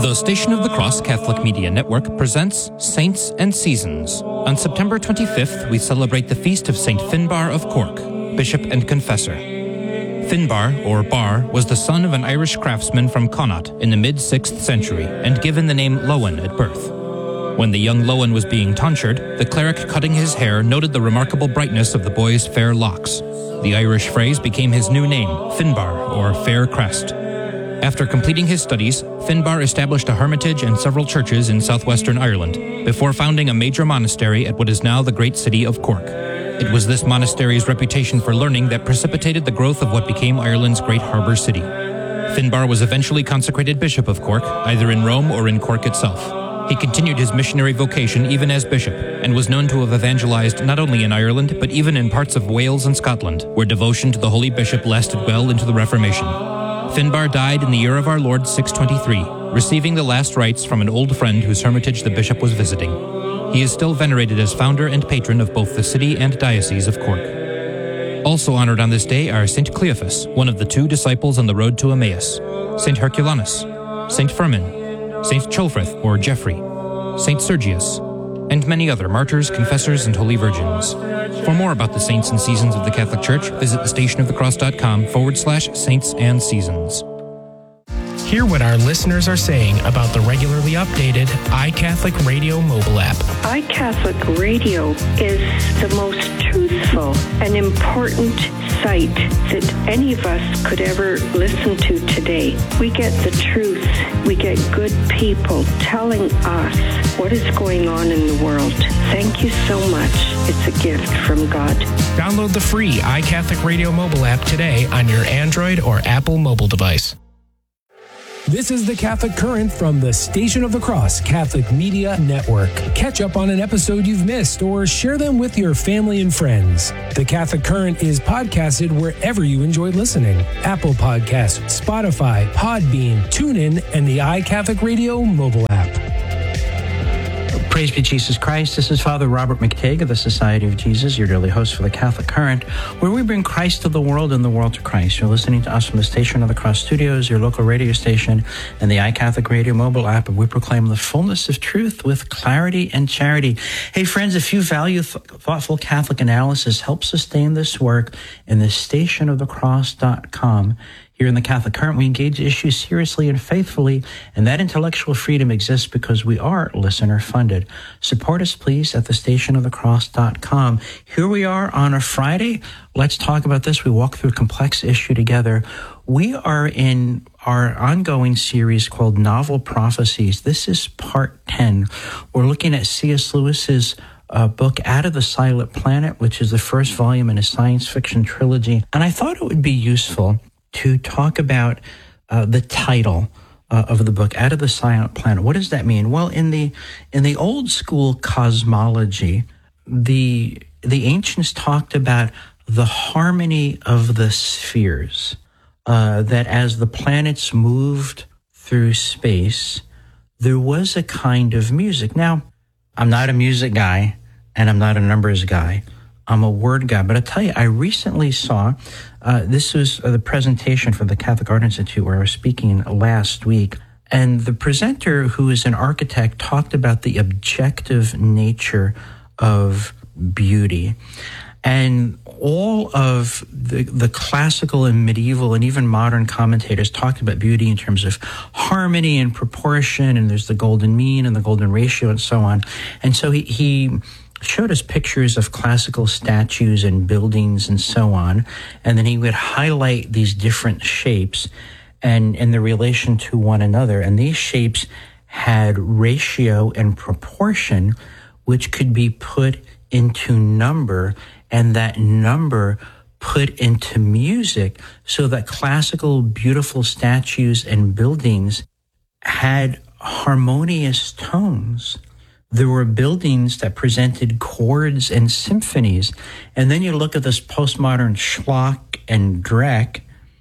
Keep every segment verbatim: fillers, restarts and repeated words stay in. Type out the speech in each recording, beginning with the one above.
The Station of the Cross Catholic Media Network presents Saints and Seasons. On September twenty-fifth, we celebrate the feast of Saint Finbar of Cork, Bishop and Confessor. Finbar, or Bar, was the son of an Irish craftsman from Connaught in the mid-sixth century and given the name Lowen at birth. When the young Lowen was being tonsured, the cleric cutting his hair noted the remarkable brightness of the boy's fair locks. The Irish phrase became his new name, Finbar, or Fair Crest. After completing his studies, Finbar established a hermitage and several churches in southwestern Ireland, before founding a major monastery at what is now the great city of Cork. It was this monastery's reputation for learning that precipitated the growth of what became Ireland's great harbour city. Finbar was eventually consecrated Bishop of Cork, either in Rome or in Cork itself. He continued his missionary vocation even as bishop, and was known to have evangelized not only in Ireland, but even in parts of Wales and Scotland, where devotion to the holy bishop lasted well into the Reformation. Finbar died in the year of our Lord six twenty-three, receiving the last rites from an old friend whose hermitage the bishop was visiting. He is still venerated as founder and patron of both the city and diocese of Cork. Also honored on this day are Saint Cleophas, one of the two disciples on the road to Emmaus, Saint Herculanus, Saint Firmin, Saint Ceolfrith or Geoffrey, Saint Sergius, and many other martyrs, confessors, and holy virgins. For more about the saints and seasons of the Catholic Church, visit thestationofthecross.com forward slash saints and seasons. Hear what our listeners are saying about the regularly updated iCatholic Radio mobile app. iCatholic Radio is the most truthful and important site that any of us could ever listen to today. We get the truth. We get good people telling us what is going on in the world. Thank you so much. It's a gift from God. Download the free iCatholic Radio mobile app today on your Android or Apple mobile device. This is the Catholic Current from the Station of the Cross Catholic Media Network. Catch up on an episode you've missed or share them with your family and friends. The Catholic Current is podcasted wherever you enjoy listening. Apple Podcasts, Spotify, Podbean, TuneIn, and the iCatholic Radio mobile app. Praise be Jesus Christ. This is Father Robert McTague of the Society of Jesus, your daily host for the Catholic Current, where we bring Christ to the world and the world to Christ. You're listening to us from the Station of the Cross Studios, your local radio station, and the iCatholic Radio mobile app, and we proclaim the fullness of truth with clarity and charity. Hey, friends, if you value th- thoughtful Catholic analysis, help sustain this work in the station of the cross dot com. Here in the Catholic Current, we engage issues seriously and faithfully, and that intellectual freedom exists because we are listener-funded. Support us, please, at the station of the cross dot com. Here we are on a Friday. Let's talk about this. We walk through a complex issue together. We are in our ongoing series called Novel Prophecies. This is part ten. We're looking at C S Lewis's Uh, book Out of the Silent Planet, which is the first volume in a science fiction trilogy. And I thought it would be useful to talk about uh, the title uh, of the book, Out of the Silent Planet. What does that mean? Well, in the in the old school cosmology, the the ancients talked about the harmony of the spheres, uh, that as the planets moved through space, there was a kind of music. Now, I'm not a music guy, and I'm not a numbers guy. I'm a word guy. But I tell you, I recently saw, uh, this was uh, the presentation for the Catholic Art Institute where I was speaking last week. And the presenter, who is an architect, talked about the objective nature of beauty. And all of the, the classical and medieval and even modern commentators talked about beauty in terms of harmony and proportion, and there's the golden mean and the golden ratio and so on. And so he, he showed us pictures of classical statues and buildings and so on, and then he would highlight these different shapes and in the relation to one another. And these shapes had ratio and proportion, which could be put into number, and that number put into music, so that classical, beautiful statues and buildings had harmonious tones. There were buildings that presented chords and symphonies. And then you look at this postmodern schlock and dreck.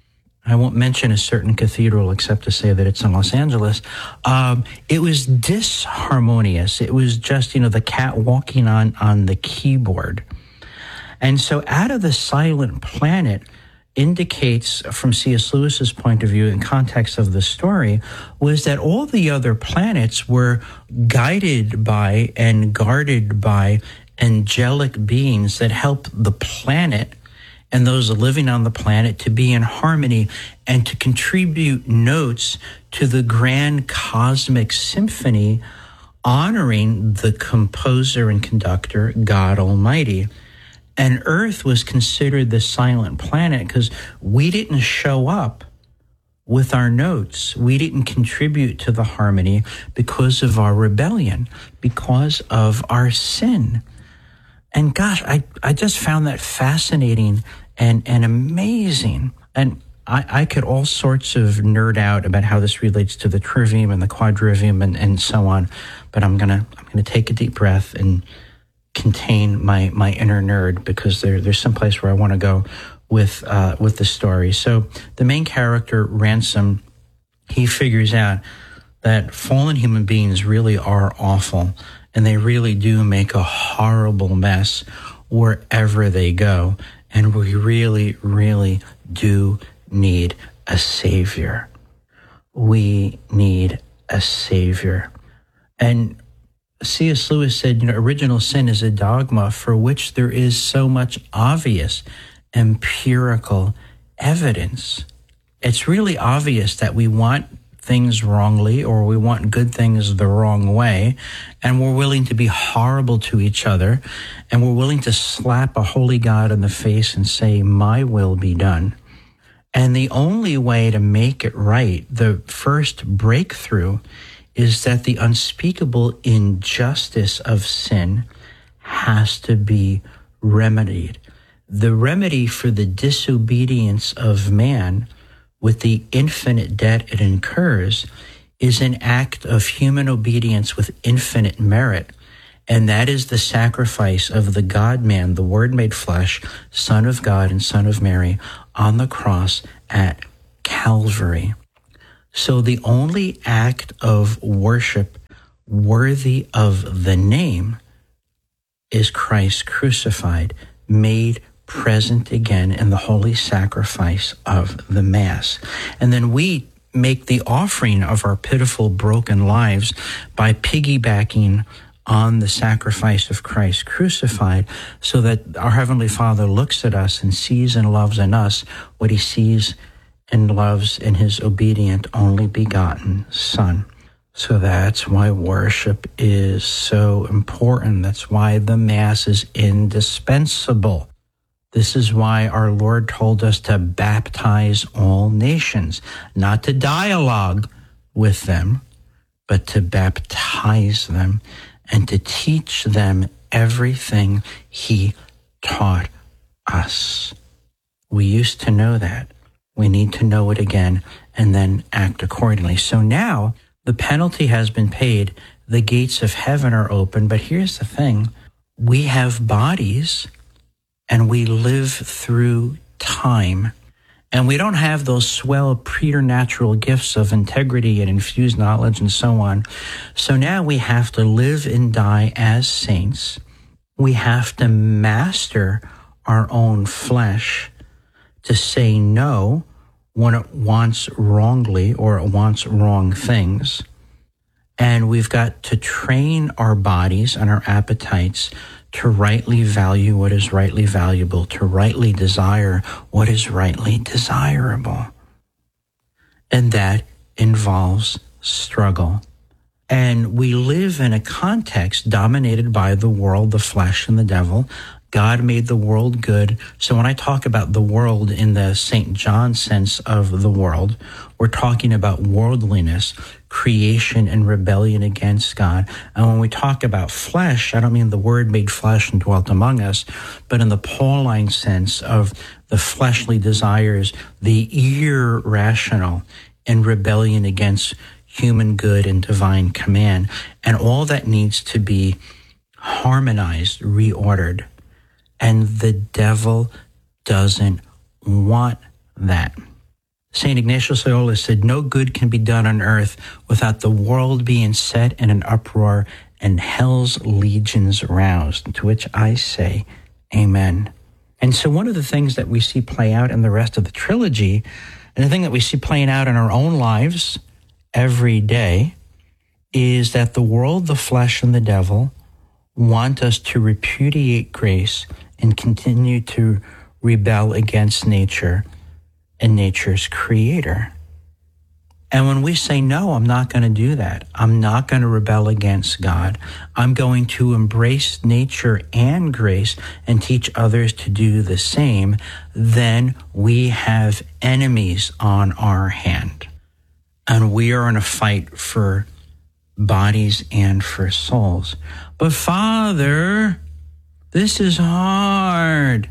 I won't mention a certain cathedral except to say that it's in Los Angeles. Um, it was disharmonious. It was just, you know, the cat walking on, on the keyboard. And so Out of the Silent Planet indicates from C S. Lewis's point of view in context of the story was that all the other planets were guided by and guarded by angelic beings that help the planet and those living on the planet to be in harmony and to contribute notes to the grand cosmic symphony honoring the composer and conductor, God Almighty. And Earth was considered the silent planet because we didn't show up with our notes. We didn't contribute to the harmony because of our rebellion, because of our sin. And gosh, I, I just found that fascinating and, and amazing. And I, I could all sorts of nerd out about how this relates to the trivium and the quadrivium and, and so on. But I'm gonna I'm gonna take a deep breath and contain my, my inner nerd, because there there's some place where I want to go with uh, with the story. So the main character, Ransom, he figures out that fallen human beings really are awful, and they really do make a horrible mess wherever they go. And we really, really do need a savior. We need a savior. And C S. Lewis said, you know, original sin is a dogma for which there is so much obvious empirical evidence. It's really obvious that we want things wrongly, or we want good things the wrong way, and we're willing to be horrible to each other, and we're willing to slap a holy God in the face and say, my will be done. And the only way to make it right, the first breakthrough, is that the unspeakable injustice of sin has to be remedied. The remedy for the disobedience of man, with the infinite debt it incurs, is an act of human obedience with infinite merit. And that is the sacrifice of the God-man, the Word made flesh, Son of God and Son of Mary, on the cross at Calvary. So the only act of worship worthy of the name is Christ crucified, made present again in the holy sacrifice of the Mass. And then we make the offering of our pitiful, broken lives by piggybacking on the sacrifice of Christ crucified, so that our Heavenly Father looks at us and sees and loves in us what he sees and loves in his obedient, only begotten Son. So that's why worship is so important. That's why the Mass is indispensable. This is why our Lord told us to baptize all nations, not to dialogue with them, but to baptize them and to teach them everything he taught us. We used to know that. We need to know it again and then act accordingly. So now the penalty has been paid. The gates of heaven are open. But here's the thing. We have bodies and we live through time. And we don't have those swell preternatural gifts of integrity and infused knowledge and so on. So now we have to live and die as saints. We have to master our own flesh to say no when it wants wrongly or it wants wrong things. And we've got to train our bodies and our appetites to rightly value what is rightly valuable, to rightly desire what is rightly desirable. And that involves struggle. And we live in a context dominated by the world, the flesh, and the devil. God made the world good. So when I talk about the world in the Saint John sense of the world, we're talking about worldliness, creation, and rebellion against God. And when we talk about flesh, I don't mean the Word made flesh and dwelt among us, but in the Pauline sense of the fleshly desires, the irrational, and rebellion against human good and divine command. And all that needs to be harmonized, reordered. And the devil doesn't want that. Saint Ignatius Loyola said, no good can be done on earth without the world being set in an uproar and hell's legions roused. To which I say, amen. And so one of the things that we see play out in the rest of the trilogy, and the thing that we see playing out in our own lives every day, is that the world, the flesh, and the devil want us to repudiate grace and continue to rebel against nature and nature's creator. And when we say, no, I'm not going to do that, I'm not going to rebel against God, I'm going to embrace nature and grace and teach others to do the same, then we have enemies on our hand. And we are in a fight for bodies and for souls. But Father, this is hard.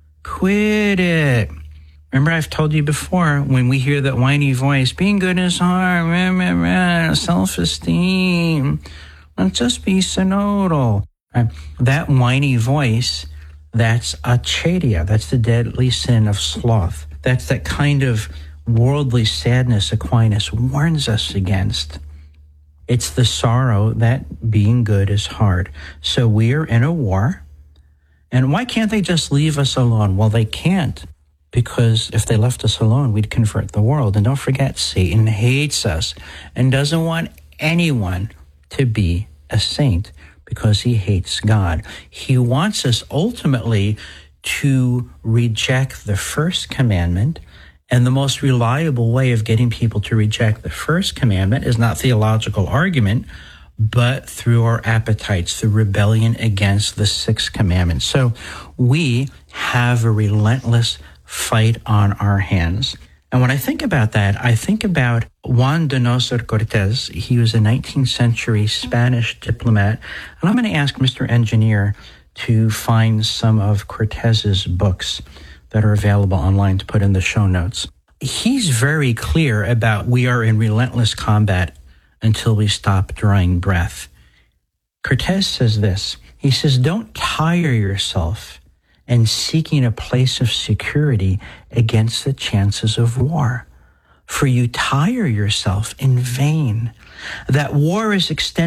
Quit it. Remember, I've told you before, when we hear that whiny voice, being good is hard, meh, meh, meh, self-esteem, let's just be synodal. Right? That whiny voice, that's acedia. That's the deadly sin of sloth. That's that kind of worldly sadness Aquinas warns us against. It's the sorrow that being good is hard. So we are in a war. And why can't they just leave us alone? Well, they can't. Because if they left us alone, we'd convert the world. And don't forget, Satan hates us and doesn't want anyone to be a saint because he hates God. He wants us ultimately to reject the first commandment. And the most reliable way of getting people to reject the first commandment is not theological argument, but through our appetites, through rebellion against the sixth commandment. So we have a relentless fight on our hands. And when I think about that, I think about Juan Donoso Cortés. He was a nineteenth century Spanish diplomat. And I'm going to ask Mister Engineer to find some of Cortés's books that are available online to put in the show notes. He's very clear about we are in relentless combat until we stop drawing breath. Cortés says this. He says, don't tire yourself and seeking a place of security against the chances of war. For you tire yourself in vain. That war is extended